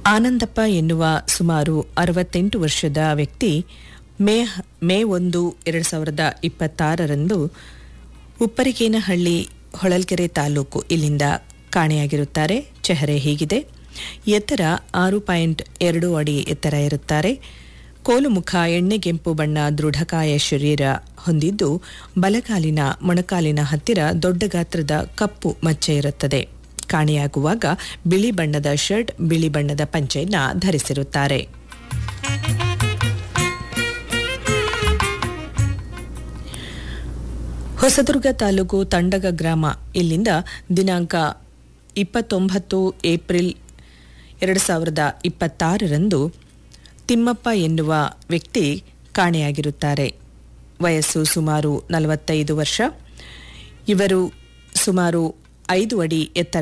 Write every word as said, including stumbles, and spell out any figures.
ಆನಂದಪ್ಪ ಎನ್ನುವ ಸುಮಾರು ಅರವತ್ತೆಂಟು ವರ್ಷದ ವ್ಯಕ್ತಿ ಮೇ ಮೇ ಒಂದು ಎರಡು ಸಾವಿರದ ಇಪ್ಪತ್ತಾರರಂದು ಉಪ್ಪರಿಗೇನಹಳ್ಳಿ ಹೊಳಲ್ಕೆರೆ ತಾಲೂಕು ಇಲ್ಲಿಂದ ಕಾಣೆಯಾಗಿರುತ್ತಾರೆ. ಚೆಹರೆ ಹೀಗಿದೆ: ಎತ್ತರ ಆರು ಪಾಯಿಂಟ್ ಎರಡು ಅಡಿ ಎತ್ತರ ಇರುತ್ತಾರೆ. ಕೋಲುಮುಖ, ಎಣ್ಣೆಗೆಂಪು ಬಣ್ಣ, ದೃಢಕಾಯ ಶರೀರ ಹೊಂದಿದ್ದು ಬಲಗಾಲಿನ ಮೊಣಕಾಲಿನ ಹತ್ತಿರ ದೊಡ್ಡ ಗಾತ್ರದ ಕಪ್ಪು ಮಚ್ಚೆ ಇರುತ್ತದೆ. ಕಾಣೆಯಾಗುವಾಗ ಬಿಳಿ ಬಣ್ಣದ ಶರ್ಟ್, ಬಿಳಿ ಬಣ್ಣದ ಪಂಚೆಯನ್ನ ಧರಿಸಿರುತ್ತಾರೆ. ಹೊಸದುರ್ಗ ತಾಲೂಕು ತಂಡಗ ಗ್ರಾಮ ಇಲ್ಲಿಂದ ದಿನಾಂಕ ಇಪ್ಪತ್ತೊಂಬತ್ತು ಏಪ್ರಿಲ್ ಎರಡು ಸಾವಿರದ ಇಪ್ಪತ್ತಾರರಂದು ತಿಮ್ಮಪ್ಪ ಎನ್ನುವ ವ್ಯಕ್ತಿ ಕಾಣೆಯಾಗಿರುತ್ತಾರೆ. ವಯಸ್ಸು ಸುಮಾರು ನಲವತ್ತೈದು ವರ್ಷ. ಇವರು ಸುಮಾರು ಐದು ಅಡಿ ಎತ್ತರ